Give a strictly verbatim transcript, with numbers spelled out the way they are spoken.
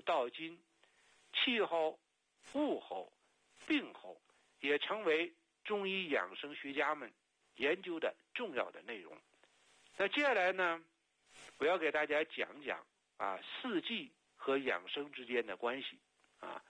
到今，气候、物候、病候也成为中医养生学家们研究的重要的内容。那接下来呢，我要给大家讲讲啊四季和养生之间的关系啊。